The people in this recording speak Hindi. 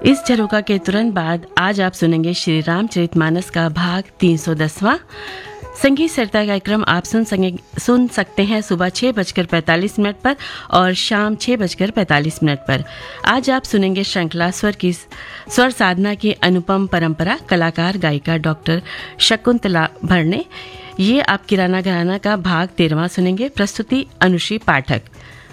इस झरोका के तुरंत बाद आज आप सुनेंगे श्री रामचरितमानस का भाग 310वां। संगीत सरिता कार्यक्रम आप सुन सकते हैं सुबह 6:45 पर और शाम 6:45 पर। आज आप सुनेंगे श्रृंखला स्वर साधना की अनुपम परंपरा, कलाकार गायिका डॉक्टर शकुंतला भरणे। ये आप किराना घराना का भाग 13वां सुनेंगे। प्रस्तुति अनुश्री पाठक।